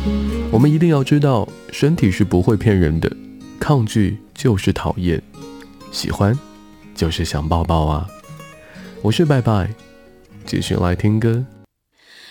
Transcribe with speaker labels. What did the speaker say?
Speaker 1: 我们一定要知道，身体是不会骗人的，抗拒就是讨厌，喜欢就是想抱抱啊。我是拜拜，继续来听歌。